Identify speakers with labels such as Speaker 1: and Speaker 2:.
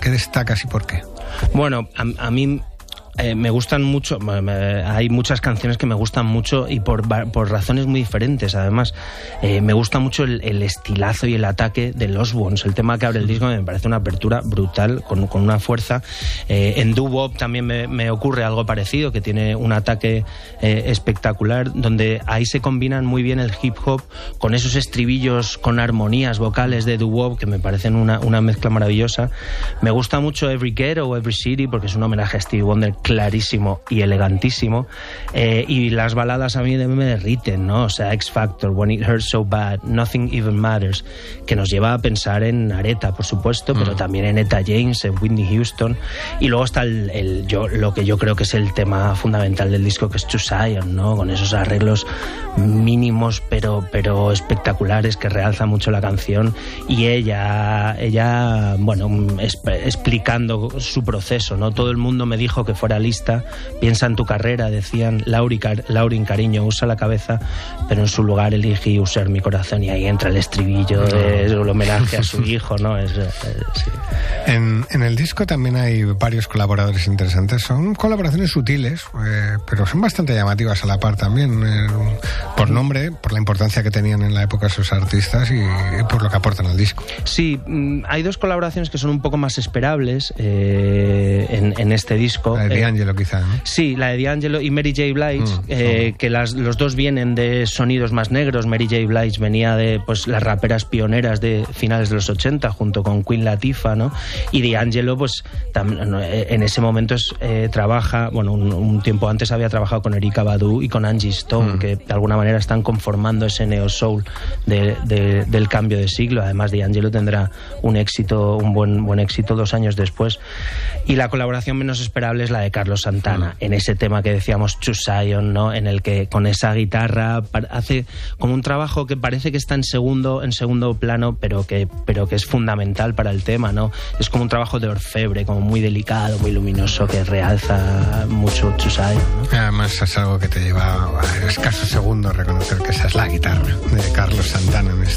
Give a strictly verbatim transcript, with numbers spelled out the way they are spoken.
Speaker 1: ¿Qué destacas y por qué?
Speaker 2: Bueno, a, a mí... Eh, me gustan mucho, me, hay muchas canciones que me gustan mucho y por, por razones muy diferentes. Además, eh, me gusta mucho el, el estilazo y el ataque de los Ones. El tema que abre el disco me parece una apertura brutal, con, con una fuerza. Eh, en doo-wop también me, me ocurre algo parecido, que tiene un ataque eh, espectacular, donde ahí se combinan muy bien el hip hop con esos estribillos, con armonías vocales de doo-wop que me parecen una, una mezcla maravillosa. Me gusta mucho Every Ghetto, Every City, porque es un homenaje a Stevie Wonder clarísimo y elegantísimo, eh, y las baladas a mí me derriten, ¿no? O sea, X Factor, When It Hurts So Bad, Nothing Even Matters, que nos lleva a pensar en Aretha, por supuesto, mm. pero también en Etta James, en Whitney Houston, y luego está el, el yo, lo que yo creo que es el tema fundamental del disco, que es To Zion, ¿no? Con esos arreglos mínimos pero, pero espectaculares que realzan mucho la canción, y ella, ella bueno, esp- explicando su proceso, ¿no? Todo el mundo me dijo que fuera lista, piensa en tu carrera, decían Laurin, Laurin cariño, usa la cabeza, pero en su lugar elegí usar mi corazón, y ahí entra el estribillo, no. de, el homenaje a su hijo, ¿no? Es, es, sí.
Speaker 1: en, en el disco también hay varios colaboradores interesantes, son colaboraciones sutiles, eh, pero son bastante llamativas a la par también, eh, por nombre, por la importancia que tenían en la época esos artistas y, y por lo que aportan al disco.
Speaker 2: Sí, hay dos colaboraciones que son un poco más esperables eh, en, en este disco.
Speaker 1: La de D'Angelo, quizá, ¿no?
Speaker 2: Sí, la de D'Angelo y Mary J. Blige, mm, eh, oh. que las, los dos vienen de sonidos más negros. Mary J. Blige venía de pues las raperas pioneras de finales de los ochenta, junto con Queen Latifah, ¿no? Y D'Angelo, pues tam, en ese momento es, eh, trabaja, bueno, un, un tiempo antes había trabajado con Erykah Badu y con Angie Stone, mm. que de alguna manera están conformando ese neo-soul de, de, del cambio de siglo. Además, D'Angelo tendrá un éxito, un buen, buen éxito dos años después. Y la colaboración menos esperable es la de Carlos Santana, mm. en ese tema que decíamos, To Zion, ¿no? En el que con esa guitarra hace como un trabajo que parece que está en segundo, en segundo plano, pero que, pero que es fundamental para el tema, ¿no? Es como un trabajo de orfebre, como muy delicado, muy luminoso, que realza mucho To Zion, ¿no?
Speaker 1: Además es algo que te lleva a escasos segundos reconocer que esa es la guitarra de Carlos Santana en este